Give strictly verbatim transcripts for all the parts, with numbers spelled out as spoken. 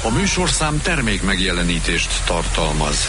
A műsorszám termék megjelenítést tartalmaz.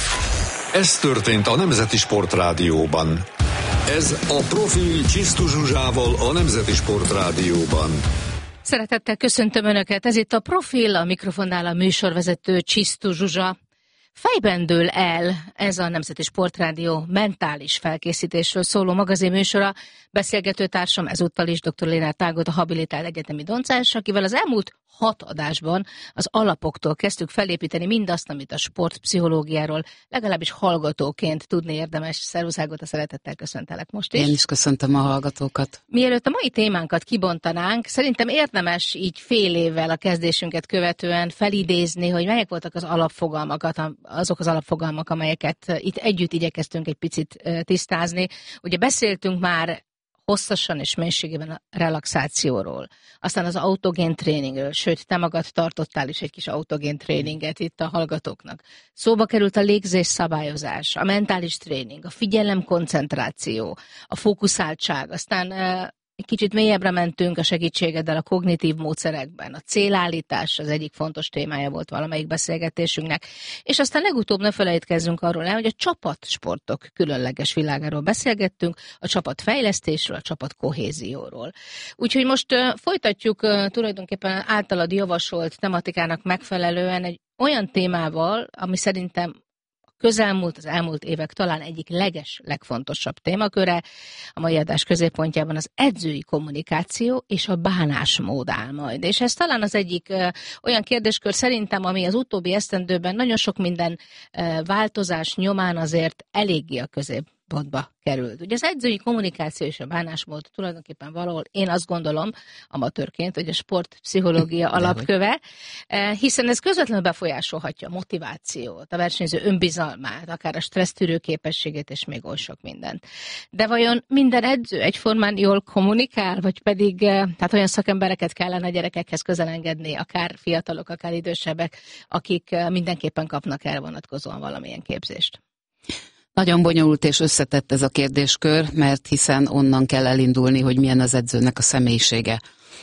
Ez történt a Nemzeti Sportrádióban. Ez a Profil Csisztu Zsuzsával a Nemzeti Sportrádióban. Szeretettel köszöntöm Önöket, ez itt a Profil, a mikrofonnál a műsorvezető Csisztu Zsuzsa. Fejben dől el ez a Nemzeti Sportrádió mentális felkészítésről szóló magazinműsora. Beszélgető társam ezúttal is dr. Lénárd Ágota, habilitált egyetemi doncens, akivel az elmúlt hat adásban az alapoktól kezdtük felépíteni mindazt, amit a sportpszichológiáról legalábbis hallgatóként tudni érdemes. Szervusz Ágota, szeretettel köszöntelek most is. Én is köszöntöm a hallgatókat. Mielőtt a mai témánkat kibontanánk, szerintem érdemes így fél évvel a kezdésünket követően felidézni, hogy melyek voltak az alapfogalmakat, azok az alapfogalmak, amelyeket itt együtt igyekeztünk egy picit tisztázni. Ugye beszéltünk már hosszasan és mélységében a relaxációról, aztán az autogén tréningről, sőt, te magad tartottál is egy kis autogén tréninget itt a hallgatóknak. Szóba került a légzés szabályozás, a mentális tréning, a figyelem koncentráció, a fókuszáltság, aztán egy kicsit mélyebbre mentünk a segítségeddel a kognitív módszerekben. A célállítás az egyik fontos témája volt valamelyik beszélgetésünknek. És aztán legutóbb ne felejtkezzünk arról el, hogy a csapatsportok különleges világáról beszélgettünk, a csapatfejlesztésről, a csapatkohézióról. Úgyhogy most uh, folytatjuk uh, tulajdonképpen általad javasolt tematikának megfelelően egy olyan témával, ami szerintem közelmúlt, az elmúlt évek talán egyik leges, legfontosabb témaköre. A mai adás középpontjában az edzői kommunikáció és a bánásmód áll majd. És ez talán az egyik ö, olyan kérdéskör szerintem, ami az utóbbi esztendőben nagyon sok minden ö, változás nyomán azért eléggé a középpontba került. Ugye az edzői kommunikáció és a bánásmód tulajdonképpen valahol, én azt gondolom, amatőrként, hogy a sportpszichológia alapköve, hiszen ez közvetlenül befolyásolhatja a motivációt, a versenyző önbizalmát, akár a stressztűrő képességét, és még oly sok mindent. De vajon minden edző egyformán jól kommunikál, vagy pedig tehát olyan szakembereket kellene a gyerekekhez közel engedni, akár fiatalok, akár idősebbek, akik mindenképpen kapnak erre vonatkozóan valamilyen képzést? Nagyon bonyolult és összetett ez a kérdéskör, mert hiszen onnan kell elindulni, hogy milyen az edzőnek a személyisége.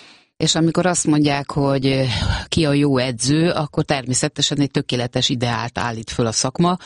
És amikor azt mondják, hogy ki a jó edző, akkor természetesen egy tökéletes ideált állít föl a szakma,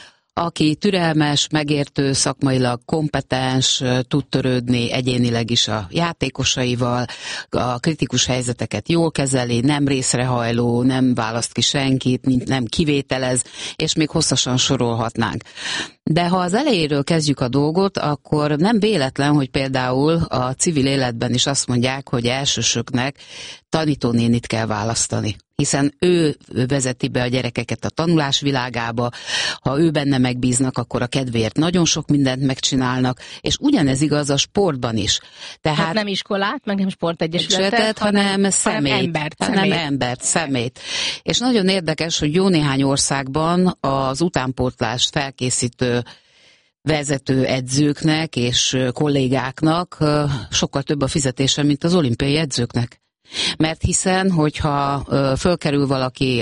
aki türelmes, megértő, szakmailag kompetens, tud törődni egyénileg is a játékosaival, a kritikus helyzeteket jól kezeli, nem részrehajló, nem választ ki senkit, nem kivételez, és még hosszasan sorolhatnánk. De ha az elejéről kezdjük a dolgot, akkor nem véletlen, hogy például a civil életben is azt mondják, hogy elsősöknek tanítónénit kell választani. Hiszen ő vezeti be a gyerekeket a tanulás világába, ha ő benne megbíznak, akkor a kedvéért nagyon sok mindent megcsinálnak, és ugyanez igaz a sportban is. Tehát hát nem iskolát, meg nem sportegyesületet, hanem, hanem szemét, hanem embert, hanem szemét. embert, szemét. És nagyon érdekes, hogy jó néhány országban az utánpótlást felkészítő vezető edzőknek és kollégáknak sokkal több a fizetése, mint az olimpiai edzőknek. Mert hiszen, hogyha fölkerül valaki